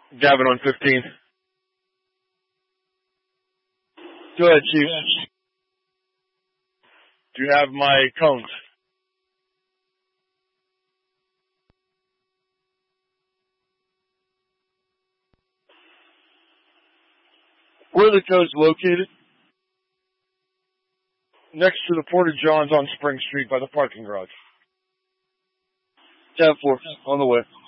Gavin on 15. Go ahead, Chief. Do you have my cones? Where are the cones located? Next to the Porta Johns on Spring Street by the parking garage. 10-4, on the way.